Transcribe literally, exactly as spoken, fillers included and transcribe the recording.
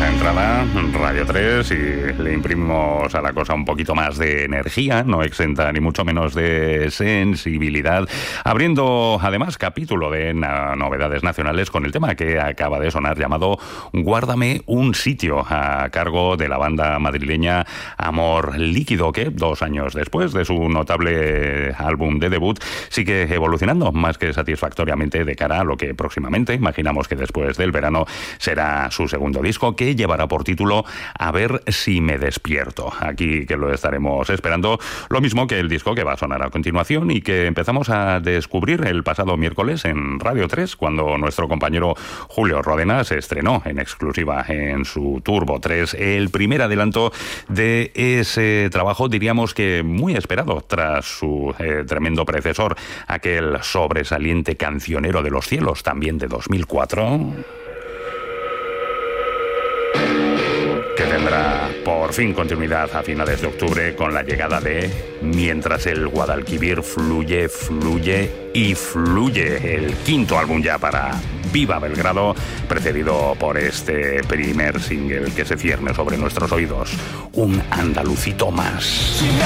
esa entrada, Radio tres, y le imprimimos a la cosa un poquito más de energía, no exenta ni mucho menos de sensibilidad, abriendo además capítulo de na- novedades nacionales con el tema que acaba de sonar llamado Guárdame un sitio, a cargo de la banda madrileña Amor Líquido, que dos años después de su notable álbum de debut sigue evolucionando más que satisfactoriamente de cara a lo que próximamente, imaginamos que después del verano, será su segundo disco, que llevará por título A ver si me despierto. Aquí que lo estaremos esperando, lo mismo que el disco que va a sonar a continuación y que empezamos a descubrir el pasado miércoles en Radio tres, cuando nuestro compañero Julio Rodena se estrenó en exclusiva en su Turbo tres el primer adelanto de ese trabajo, diríamos que muy esperado tras su eh, tremendo predecesor, aquel sobresaliente Cancionero de los cielos, también de dos mil cuatro... que tendrá por fin continuidad a finales de octubre con la llegada de Mientras el Guadalquivir fluye, fluye y fluye, el quinto álbum ya para Viva Belgrado, precedido por este primer single que se cierne sobre nuestros oídos, Un andalucito más.